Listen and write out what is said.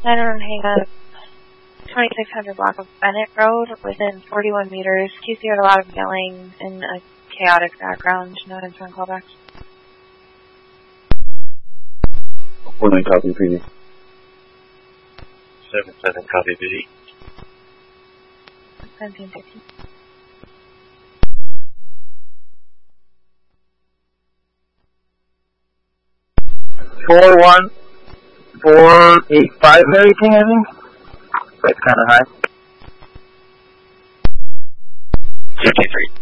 911, hang up. 2600 block of Bennett Road, within 41 meters. QC heard a lot of yelling in a chaotic background. No answer on callbacks. 49 copy, PD. 7-7 copy, PD. 1715. 41485 Mary King, I think. That's kind of high. 53.